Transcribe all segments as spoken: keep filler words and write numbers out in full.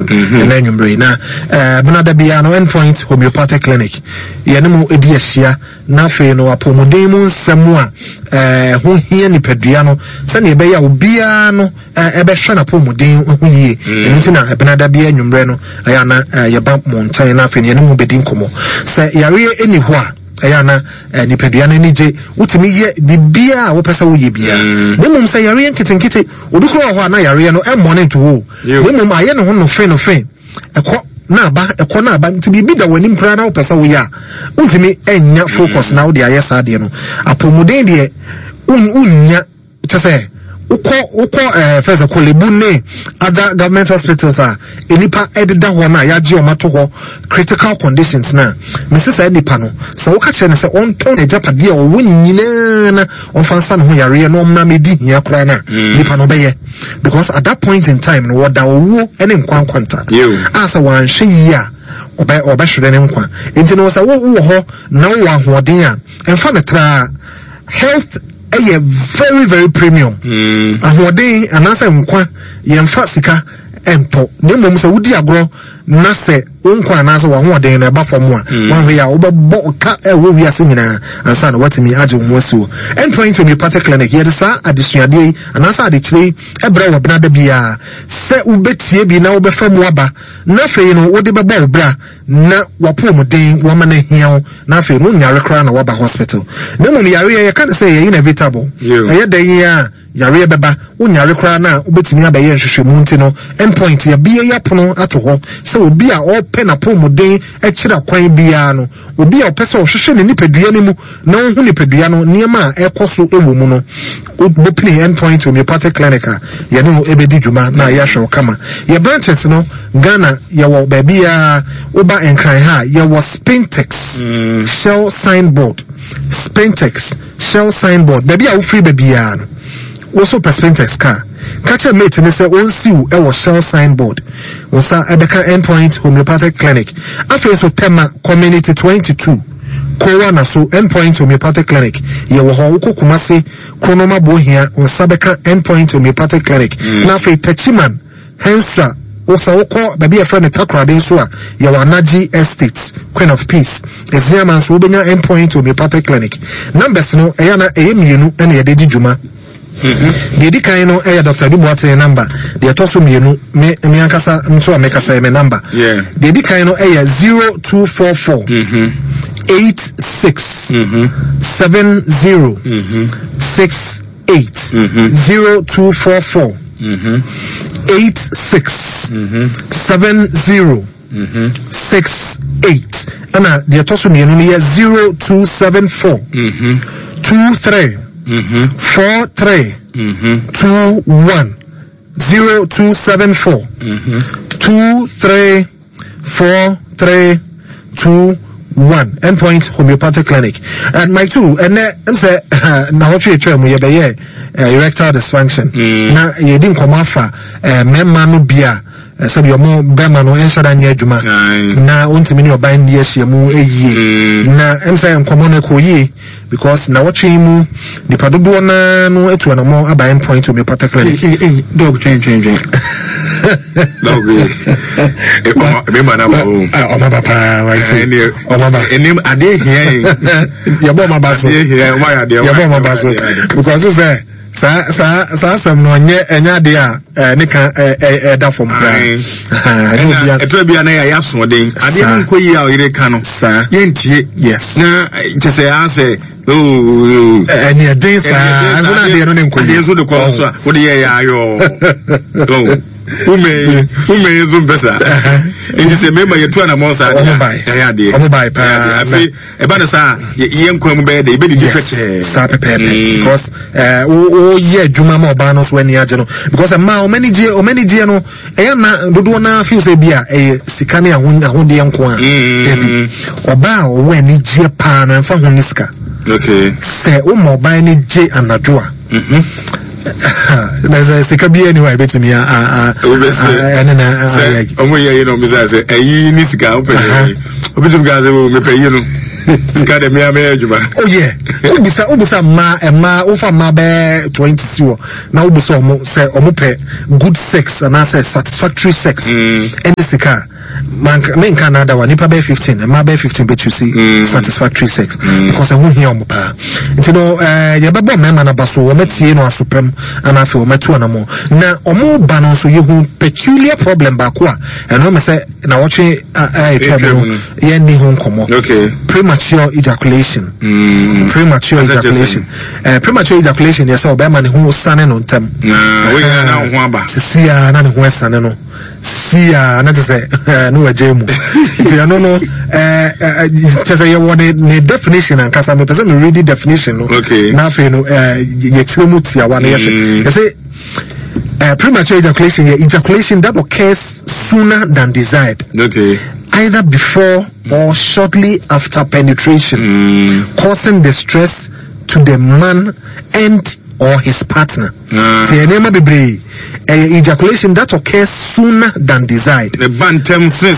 and then you na uh Benada Biano Endpoint Homeopathic Clinic. Yanimo Ediasia, Nafe no Apomodemo Samua, uh who here ni Pedriano, Sunny Beya Ubiano, uh Ebeshana Pomodin, who ye, and Tina Benada Bia Numbreno, Ayana, Yabamp Montana, and Yanimo Bedincomo. Say Yaria anywhere. Ayana ni Pedriana nije utimi ye bibia wo pesa wo ye bia nemum say yare nketen kete obi kro ho na yare no e morning to wo nemum aye no ho no fe no fe ekọ na ba ekọ na ba nti bibi da wani mpra na wo pesa wo ya utimi enya focus na wo de aye sa de no apomuden de un unya tese uko uko eh first of all lebune other government hospitals are enipa edida ho na ya je o mato ho critical conditions na misesa enipa no so wo ka che ne se on ton ejapade o wonyina na on fansa no yare no na medi hia kra na nipa no beye because at that point in time no woda owo ene nkwan kwanta asa wan hwe yi a oba oba hwere ne nkwa enti no so wo wo ho na wo ahoden a emfa metra health a very very premium mm. Ahode anasa nkwa yemfa sika empo nemom se wudi agro na se nkwa anasa wa hoden na ba fom a wan we ya obebo ka e wo wi ase nyina ansa na watimi age wo so Endpoint Homeopathic Clinic ye sa adesuade anasa adechire ebra wo bra da bia se ubetie bi na wo befa mu aba na fe no wo de beba obra na wapomuden wo ma na hiawo na fe no nyare kra na waba hospital nemom yare ye kan say ye inevitable ye dan ya yare beba unyare kra na ubetimi abaye nhwehwemu nti no Endpoint ya bia ya pono ato ho se obi a ope na pomuden e kira kwan bia no obi a opese ohwehwe ne nipadua ne mu na ohu nipadua no niema a ekoso ewo mu no obopini Endpoint Homeopathic Clinic ya no ebedi djuma na ya hwe kama ya branches no Ghana ya wo ba bia oba enkran ha ya wo Spintex mm. Shell signboard Spintex Shell signboard ba bia wo free ba bia no also Spintex car catch a mate and say on see you ever Shell signboard was at the Endpoint Homeopathic Clinic after so Tema Community twenty-two Kowana so Endpoint Homeopathic Clinic ye wo ho Kumasi Kronoma bo hia on Sabeka Endpoint Homeopathic Clinic mm. na fe Tachiman Hensa osa woko baby a friend Takra den so a ye wa Naji Estates Queen of Peace eziaman so obenya Endpoint Homeopathic Clinic numbers no eya na eyemienu na ye dedi djuma mhm de di kan no eh Doctor Duboate number de etoso mienu me me ankasa nso a mekasa me number yeah de di kan no eh zero two four four mhm eight six mhm seven zero mhm six eight mhm zero two four four mhm eight six mhm seven zero mhm six eight ana de etoso mienu ne zero two seven four mhm two three Mhm. Four three. Mhm. Two one. Zero two seven four. Mhm. Two three four three two one. Endpoint Homeopathic Clinic. And my two. And then say now what you try me be erectile dysfunction. Na ye din komafa eh memma no bia. Sabi yo mo bema no ensa da nya adwuma na ontimi ne oban ne ahyiamu eyie na emsa enkomo na koyi because na watwe mu nipa dodo na no etu na mo aba Endpoint Homeopathic Clinic eh dog train train train dog e mama me mana ba o o mama pa right o mama enim ade hia ya bo mama baso ya bo ya de ya bo mama baso because say sa sa sa sam no nye enya de a ne kan e da fom kra eh eto bia na ya so den ade nko yi a o yire kan no sa yentie yes na tese ya say oh enya den sa aguna de no ne nko yi so de ko so o de ya ayo oh ume ume yezu mpesa nti se member yetu na mo sa ya de omo bai pa afi e ba na sa ye nkwa mu be de e be di different sa pepe because eh o ye adwuma ma oba no so ani age no because ma o many je o many je no e na dodo na feel say bia e sika ne ahon ahode nko a e bi oba o we ni je pa na mfa ho ni sika okay se o mo ba ni je anadwo a mhm There's a sikabi anyway bet me ah ah and then omo ye you know me say eyi ni sika open obi tum ga say o me pay you know sika de me am adwuma. Oh yeah, ubisa ubisa ma e ma ofa ma be twenty siwo na ubisa omo say omo pay good sex and I say satisfactory sex any sika man men Canada one nipa be fifteen and ma be fifteen but you see mm. satisfactory sex mm. because I won't hear omo pa you know eh ye bebo me na baso o metie no asopem and afi o meto na mo na omo ba no so ye hu peculiar problem ba ko a and o me say na watwe eh trouble ye ni hu nkomo. Okay. Premature ejaculation mm. premature ejaculation eh premature ejaculation yes o be ma ne hu sane no ntem na we na ho aba sisia na ne hu sane no sia na say no wajemu you know no eh just say you the definition and cause me person read the definition no okay na fe no eh ye chiremu tia wa na ye say uh, premature ejaculation yeah, ejaculation that occurs sooner than desired, okay, either before or shortly after penetration, mm. causing distress to the man and or his partner. Uh, uh, ejaculation that occurs sooner than desired. The bantam says,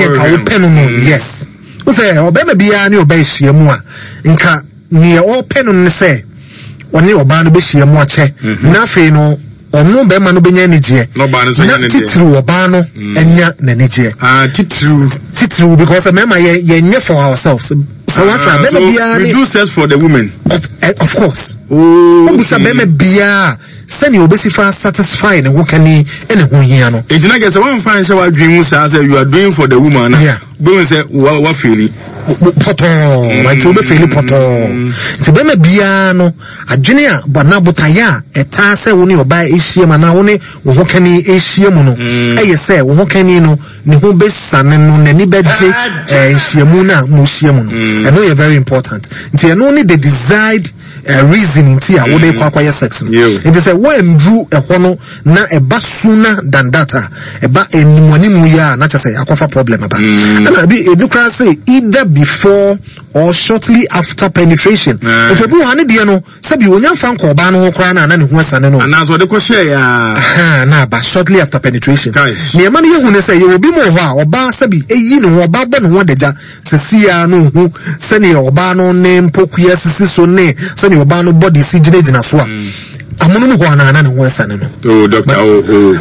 yes. We say, Obama be any obey Siamua. Inca near all pen on the say, when you obey Siamua check, nothing no. Or no bema no benya nije. No bano so yana nije. Titru obano enya na nije. Ah, titru. Titru because remember ye ye nye for ourselves. So what uh, so we do sex for the women. Of, uh, of course. Oh. Obisa bema biya. Send you basically satisfying and what can he any who here no. It na get one fine say what dream say you are doing for the woman. Yeah. Go say what what feeling. Poto, my to be feeling poto. To bema biya no. Adwene a bana botaya eta se woni oba ehie ma na woni wo ho kani ehie mu no eye se wo ho kani no ne ho besane no nani beje ehie mu na mo hie mu no and no very important nti no ni the desired uh, reason nti a wo dey kwa kwa sex no it is a when drew e ho no na e ba sooner than that e ba enimoni mu ya na cha say akwafa problem aba and be e do kra say either before or shortly after penetration if you wane de no sabi wonya fa nko ba no kra na na ne ho asane no na so de ko share ya na ba shortly after penetration me ma ne hu ne say ye obi mo ho a oba sabi eyi ne ho oba bo ne ho deja sesia no hu se ne oba no ne mpokua sisi so ne se ne oba no body si gina gina so a amono mo ho na na ne ho asane no oh doctor oh oh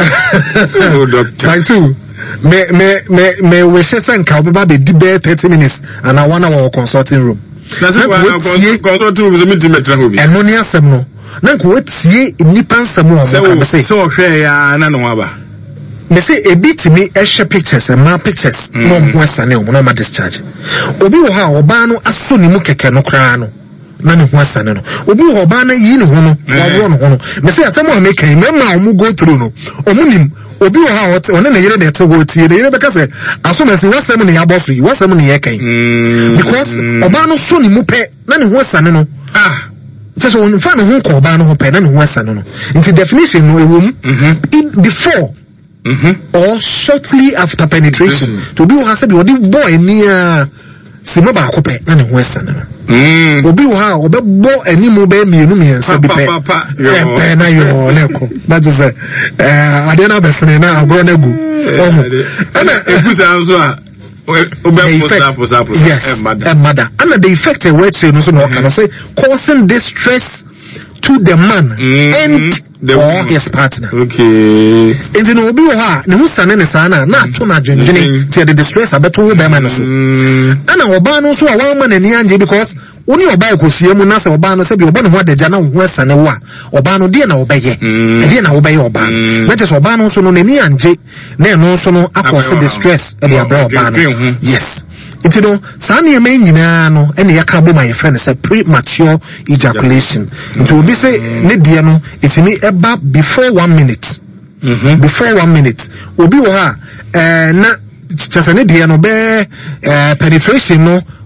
oh doctor like two me me me me we say nka oba be di be thirty minutes and I one hour consulting room. That's why consulting room is a meeting meeting room. And no near some no. Na ko wetie nipa nsam o mo say. So hwe ya na no aba. Me say e bit me e share pictures and my pictures no mo asane o no ma discharge. Obi wo ha oba no aso ni mu keke no kra no. Na ne ho asane no. Obi wo oba na yi ne ho no, wa wo no ho no. Me say asem o make me ma o mu go through no. O mu nim obi wo ha one na yire na ete wo tie na yire be ka say aso na say wasem ne ya boss yi wasem ne ye kan because oba no so ni mu pe na ne ho asane no ah just when fa no ho ko oba no ho pe na ne ho asane no into definition no ewom before mhm or shortly after penetration to be wo ha say be odi boy ni a simo ba ko pe na ne ho asane no mm obi wo ha obebo animu be mienu miensa bi pe pe na yo leko that is eh adena besene na agro na gu oh ana egusa so a obe posa posa yes mother and the effect we say no so no can say causing distress to the man and the or his partner. Okay. And you know, obi wo ha ne hu sane ne sana na ato na dwendwene tie the distress abeto wo be man so. Ana oba no so a wan man ani anje because oni oba ekosie mu na se oba no se bi oba no ho adagya na ho asane wo a oba no de na obeye. De na obeye oba. Na te so oba no so no nani anje na no so no akose distress e de abra oba no. Yes. It you know, Sani main no and the yakabo my friend is a premature ejaculation. It will be say mediano, it's me about before one minute. Mm-hmm. Before one minute. Obi wa uh na just a mediano be uh penetration no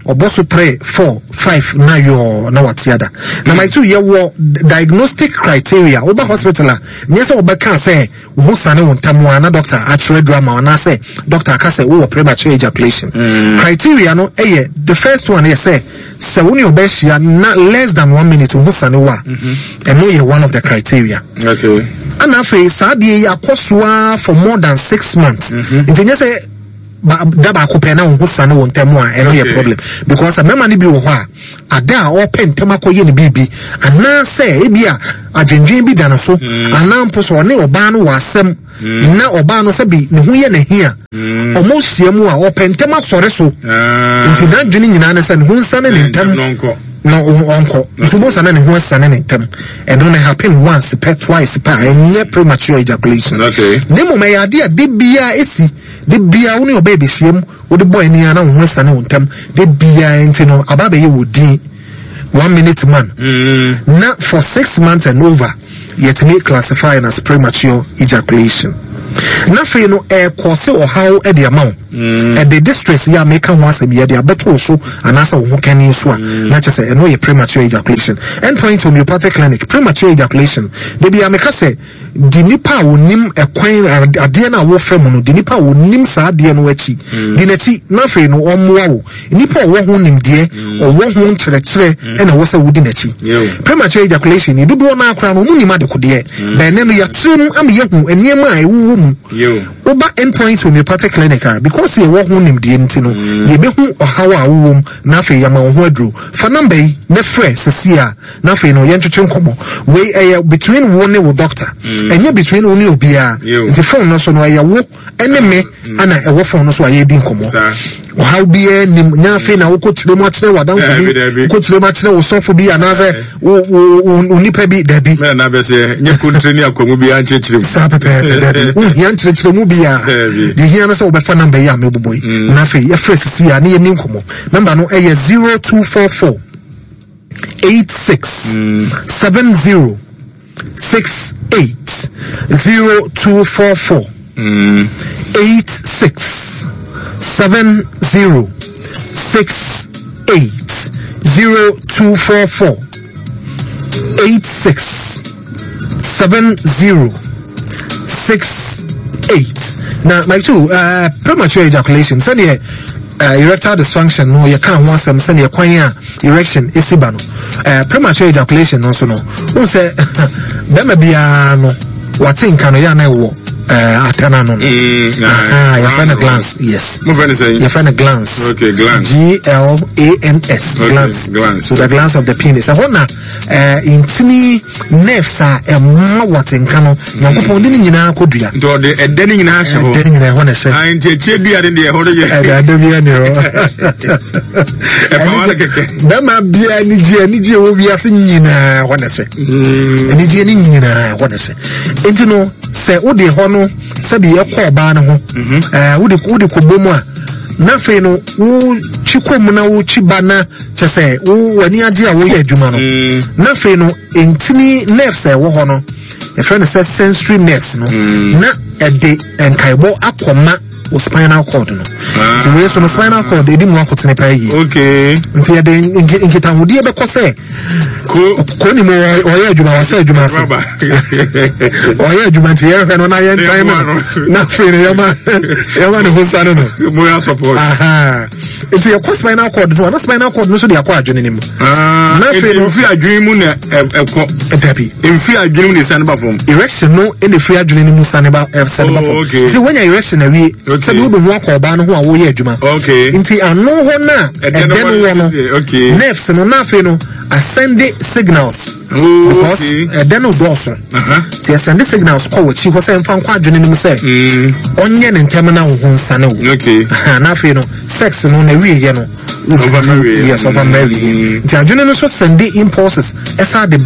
oboso three four five na yo na watiada na my two year wo diagnostic criteria oba hospital a nyese oba kan say wo sane won tamwa na doctor actually drama na say doctor aka say wo premature ejaculation mm. criteria no eh the first one is say se woni obeshia na less than one minute wo sane wa mm-hmm. and no ye one of the criteria okay and afi sadie yakoswa for more than six months mm-hmm. It say ba daba ko pe na wo sane won tamu a eno ye problem because a mema ni bi wo ho a ada open tema ko ye ni bibi ana say e bia adwendwen bi da na so ana mpo so ne oba no wasem na oba no se bi ne ho ye ne hia omo hyiamu a open tema sore so nti na dwene nyina na se ne ho sane ne ntam no onko nti bo sane ne ho sane ne ntam and don't happen once per twice per any premature ejaculation okay ne mo me ade ade bia esi de bia woni oba bi hyiam wo de boy ni ana ho sane wo ntam de bia enti no aba be ye wodi one minute man mm. Now for six months and over yet may classified as premature ejaculation. Nothing no air cause or how at the amount at the distress ya make once a year they are better also and answer who can use one not just say no premature ejaculation. Endpoint homeopathic clinic premature ejaculation they be a make say the nipa will nim a coin a diana wo femono the nipa will nim sa diano echi the neti nothing no or more nipa wo hu nim die or wo hu chere chere and was a wooden echi premature ejaculation you do na akra no mu nima de kodie ben no ya trim am ye hu eniema e wu mu oba endpoint homeopathic clinic because ye wo hu nim die ntino ye be hu ohawa awum na fe ya ma ho adru fa number yi ne frɛ sesia na fe no ye ntwetwe nkomo we eh between one wo doctor enye between one obia the phone no so no ya wo ene me ana e wo phone no so aye di nkomo how be nim nya fe na wo ko tire mu akyere wadan ko ko tire mu akyere wo sofo bi ana se wo nipa bi da bi me na be se nye kontre ni akomu bi anche tire mu sa pepe da bi wo yan tire tire mu bi ya di hia na se wo be fa number ya me boboy na fe ya fresh si ya na ye ni nkomo number no e zero two four four eight six seven zero six eight zero two four four eight six seven zero six eight zero two four four eight six seven zero six eight. Now, my two uh premature ejaculation. So the uh, erectile dysfunction no you can't want some send your kwanya erection isibano. Uh premature ejaculation also no. Who say bema bia no what think can ya na wo uh atana no. Mm, nah, ah, your friend a glance. Yes. My friend is saying your friend a glance. Okay, glance. G L A N S. Okay, glance. glance. So the glance of the penis. So what na uh intini nerves are a ma what in kano. Nyankopon di nyina kodua. Nto de edeni nyina ahye ho. Edeni nyina ho na se. Ah nti etie bia de de ho de. Eh ade bia ne ho. E pa wala keke. Dama bia ni je ni je wo bia se nyina ho na se. Mm. Ni je ni nyina ho na se. Enti no se wo de ho no se bi ekọ ba ne ho. Eh wo de wo de ko bomu a na fe no wo chikom na wo chiba na che se wo wani age a wo ye adwuma no. Na fe no entini nerves e wo ho no. The friend says sensory nerves no na e de enkaibo akoma o spinal cord no so we so no spinal cord edi mu akotene pa yi okay nti ya de nkita hodi e be kose ko ko ni mo o ye adwuma wa se adwuma se o ye adwuma ti ye no na ye time na free ya ma ya ma ne ho sane no mo ya support aha nti ya spinal cord no na spinal cord no so de akwa adwene ni mu ah na free no free adwene mu na ekọ etapi en free adwene mu ne sane ba fom erection no in the free adwene ni mu sane ba sane ba fom so when your erection na we so we do work or ban ho a wo ye adwuma okay nti ano ho na e den wo no okay nerves no na fe no ascend signals oh, because okay e den no do so aha ti ascend signals ko wo chi ho se mfa nkwa adwene ni mu se mm onye ne ntem na wo ho nsane wo okay na fe no sex no na wie ye no over marry yes over marry nti adwene no so send impulses esa de ba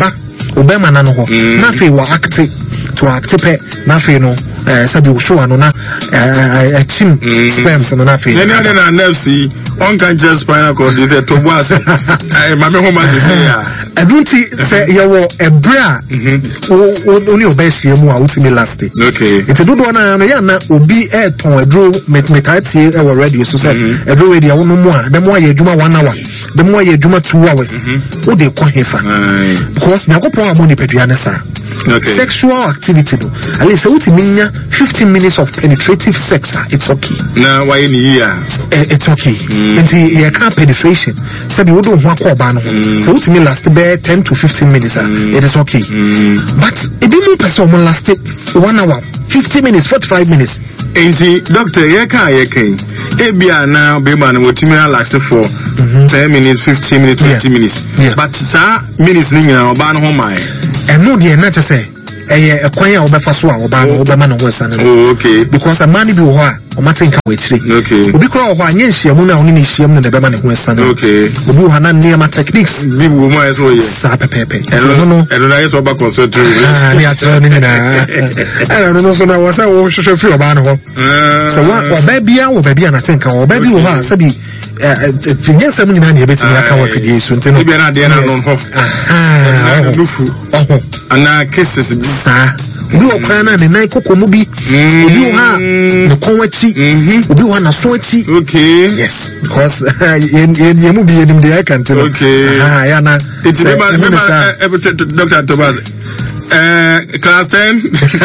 obema na no ho na fe wa active to active na fe no eh sabi wo show ano na eh team sperms no na fe any other na nfc on can just spinal cord is a to was eh mame ho ma say ya adunti say ye wo ebra oni obesie mu a utimi last okay it do do na ya na obi e ton edro mekatie e wo radio so say edro radio wo no mu a dem wa ye adwuma one hour dem wa ye adwuma two hours wo de ko hefa because nyakopon amoni pedua ne sa okay sexual activity do at least utimi nya fifteen minutes of penetrative sex it's okay na why ni ya it's okay nti ye can penetration sabi wo do ho akoba no so utimi last be ten to fifteen minutes it is okay but e be more person will last one hour fifty minutes forty-five minutes enti doctor ye ka ye kan e bia na be man wotimi last for ten minutes fifteen minutes twenty minutes but sa minutes ni nyina oba no ho mai e no de na te say eh ekwan a obefa so a oba no oba ma no wesa no okay because a man bi wo ho a o ma think we chire okay obi kro ho a nye nhyiamu na oni ne nhyiamu na be ma ne ho wesa no okay obi ho na ne ma techniques bi wo mo eso ye sa pepepe no no eno na yeso ba concentrate ah ni atro ni na ana no no so na wo sa wo hwehwe fi oba no ho so wa oba bia wo ba bia na think o ba bi wo ha sabi eh nyesa mu nyina na ebetimi aka wa fidie so ntino bi na de na no ho ah nufu oho ana cases bi sa obi okran na ne nan kokomu bi obi wo ha ne konwachi obi wo na so achi okay yes because ye mu bi yedim de I can tell okay ah ya na it's remember remember Doctor Thomas eh class ten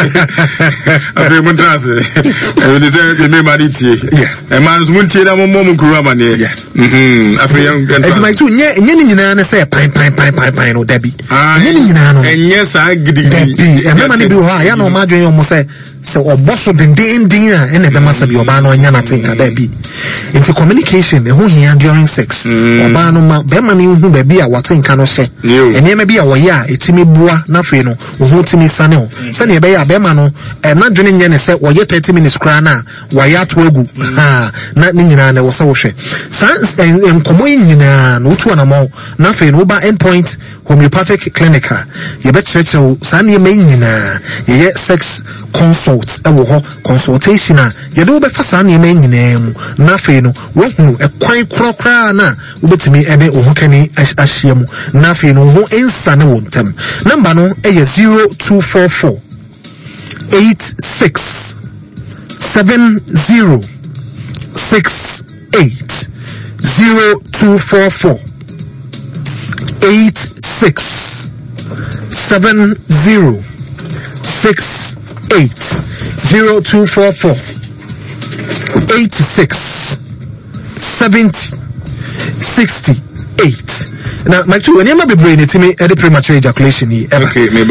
afi mo trans e de say be me mari tie e man so mun tie na mo mo kuru amane mhm afi yan kan it's my two nye nye ni nyina na say pine pine pine pine pine no dabi nye ni nyina no enye sa gidigidi e me mani bi ho ya na o ma dwen yo mo say so oboso den den den a ene be masa bi oba no nya na tinka dabi into communication e ho hia during sex oba no ma be mani hu ba bi a watinka no hye enye ma bi a wo ya etimi bua na fe no wo timi sane o se ne be ya be ma no e na dwene nye ne se wo ye thirty minutes kra na wa ya to agu ha na ni nyina na wo se wo hwe sa enkomo nyina no tu na mo na fe no ba endpoint homeopathic clinic ye be cheche sa ne me nyina ye sex consult e wo ho consultation a ye do be fa sa ne me nyina mu na fe no wo hu e kwan krokra na wo betimi e be wo ho kani ahyia mu na fe no ho ensa ne wo ntam number no e ye zero two four four eight six seven zero six eight zero two four four eight six seven zero six eight zero two four four eight six seventy sixty eight. Now, my two, when you might be brain it to me, any premature ejaculation. Okay, maybe.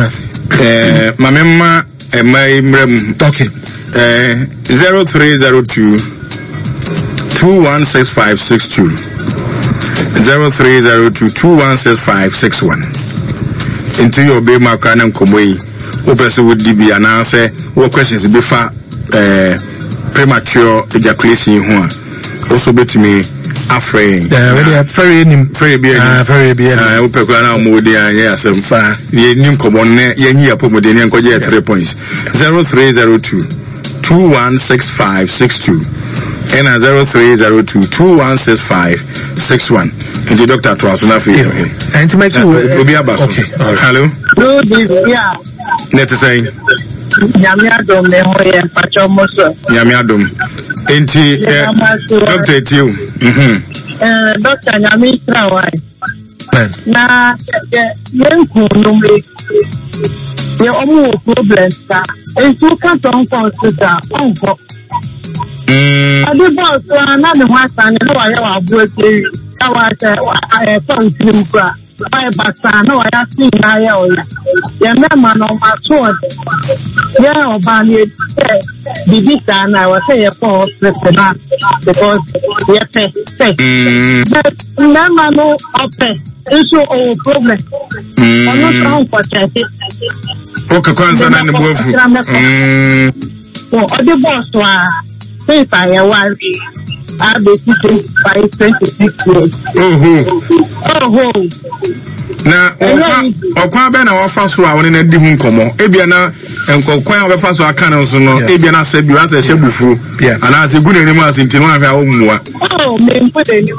Eh, my memma, my mrem. Okay. Eh, zero three zero two two one six five six two. Zero three zero two two one six five six one. Into your baby marker and comway. Open would be an answer. What questions before eh premature ejaculation? Also, bet me. Afraid. Yeah, really a very nim very be ah very be ah we pe kwa na mo de an ya sem fa ye nim komo ne ye nyi apomo de ne nko je three points zero three zero two two one six five six two and zero three zero two two one six five six one and the doctor to us na fi and my two obi abaso hello no this yeah net say Nyame adom ne ho ye pacho moso Nyame adom enti doctor tiu mhm eh doctor Nyame trawai na yenku no me ye omo problem ta entu ka ton consider onko mm ade boss na me hwasa ne no wa ye wa abu eke ka wa se e ton trim kwa I basa no I see na ya o ya me ma no ma so ya o ba ni bibi ta na wa say for president because ya pe say but na ma no ope issue o problem ono tan ko check okay kwanza na ni bofu mm so o de boss wa say pa ya wa a be twenty-five twenty-six years oh Oh, na okwa be na wafa so a woni na di hu nkomo ebia na enkokwan obefa so aka no so no ebia na se bi wa se hye bufuru ana se gu na ni mu asinti no ahwa wo mua oh me mpo de ni